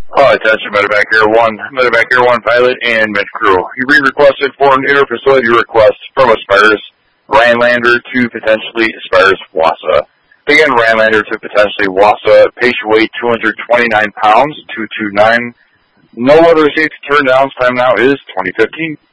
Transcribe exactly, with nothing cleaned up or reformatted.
Oh, attention, Medevac Air one, Medevac Air one pilot and med crew. You re-requested for an inter-facility request from Aspires Rhinelander to potentially Aspires Wausau. Again, Rhinelander to potentially Wausau. Patient weight two hundred twenty-nine pounds, two two nine. No other safety turn downs. Time now is twenty fifteen.